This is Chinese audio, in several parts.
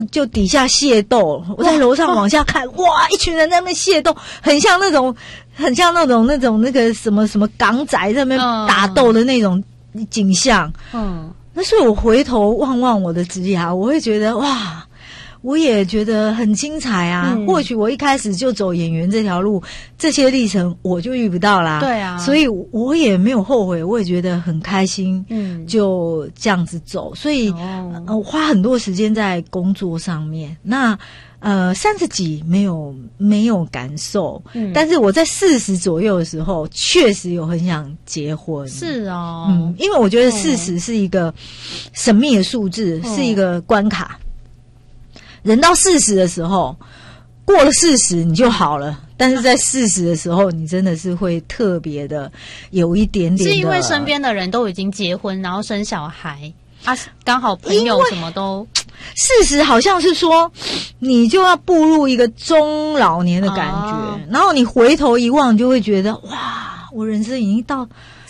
就底下械斗，我在楼上往下看，哇，一群人在那边械斗，很像那种那个什么港仔在那边打斗的那种景象。那所以我回头望望我的职涯，我会觉得哇，我也觉得很精彩啊。或许我一开始就走演员这条路，这些历程我就遇不到啦。对啊，所以我也没有后悔，我也觉得很开心。就这样子走，所以我花很多时间在工作上面。那30几没有感受，但是我在40左右的时候，确实有很想结婚。是哦，因为我觉得40是一个神秘的数字，是一个关卡。人到40的时候，过了40你就好了，但是在40的时候，你真的是会特别的有一点点的，是因为身边的人都已经结婚，然后生小孩。刚好朋友什么都，40好像是说你就要步入一个中老年的感觉，然后你回头一望，就会觉得哇，我人生已经到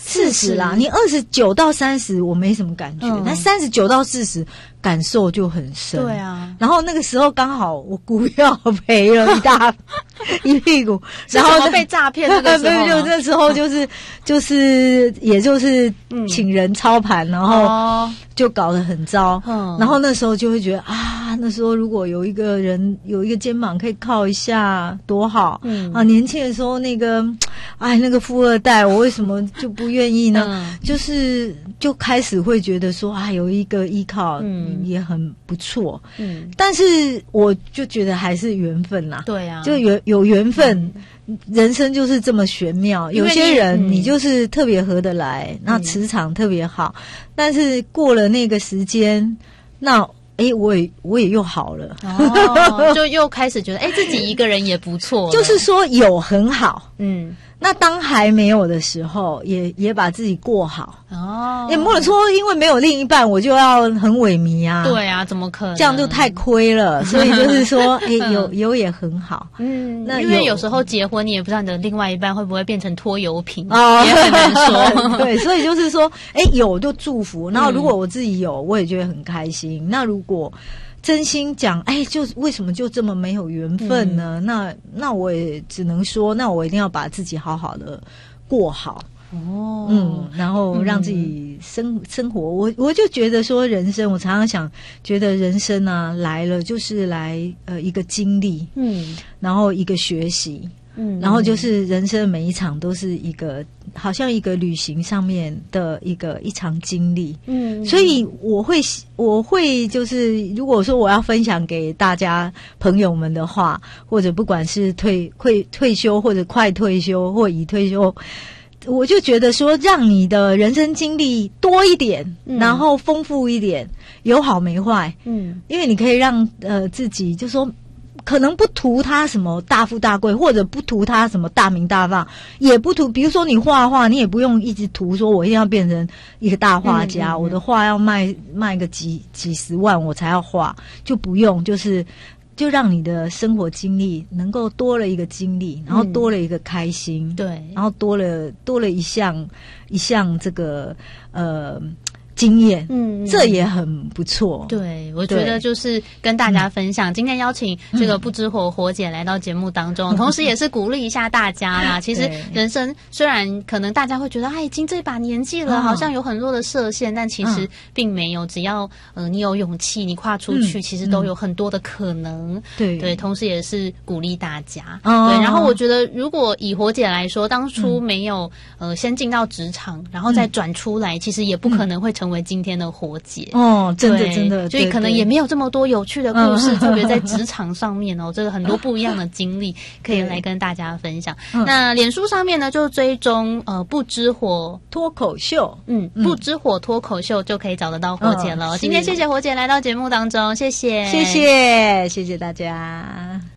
40啦。你29到30我没什么感觉，但39到40感受就很深。对啊，然后那个时候刚好我股票赔了一屁股，然后被诈骗那个时候，就那时候也就是请人操盘，然后就搞得很糟。然后那时候就会觉得啊，那时候如果有一个人有一个肩膀可以靠一下多好。年轻的时候那个富二代，我为什么就不愿意呢？就开始会觉得说有一个依靠也很不错。但是我就觉得还是缘分啦。对啊，就有缘分。人生就是这么玄妙，有些人你就是特别合得来，那磁场特别好，但是过了那个时间，那我也又好了。就又开始觉得自己一个人也不错了。就是说有很好，那当还没有的时候，也把自己过好。也不能说因为没有另一半我就要很萎靡啊。对啊，怎么可能？这样就太亏了。所以就是说有也很好。那因为有时候结婚你也不知道你的另外一半会不会变成拖油瓶，也很难说。对，所以就是说有就祝福，然后如果我自己有，我也觉得很开心。那如果真心讲，就为什么就这么没有缘分呢？那我也只能说，那我一定要把自己好好的过好。然后让自己生活，我就觉得说人生，我常常想，觉得人生啊来了就是来一个经历，然后一个学习。然后就是人生每一场都是一个好像一个旅行上面的一场经历。所以我会就是如果说我要分享给大家朋友们的话，或者不管是退休或者快退休或已退休，我就觉得说让你的人生经历多一点，然后丰富一点，有好没坏。因为你可以让自己就说可能不图他什么大富大贵，或者不图他什么大名大放，也不图，比如说你画画，你也不用一直图说我一定要变成一个大画家，我的画要卖个几十万我才要画，就不用，就让你的生活经历能够多了一个经历，然后多了一个开心，对，然后多了一项这个经验，这也很不错。对，我觉得就是跟大家分享，今天邀请这个不知火姐来到节目当中，同时也是鼓励一下大家啦。其实人生虽然可能大家会觉得已经这把年纪了，好像有很多的设限，但其实并没有，只要你有勇气，你跨出去，其实都有很多的可能。对，同时也是鼓励大家。对，然后我觉得如果以火姐来说，当初没有先进到职场，然后再转出来，其实也不可能会成为今天的火姐。真的，所以可能也没有这么多有趣的故事，特别在职场上面这个很多不一样的经历可以来跟大家分享。那脸书上面呢，就追踪不知火脱口秀，不知火脱口秀就可以找得到火姐了。今天谢谢火姐来到节目当中，谢谢大家。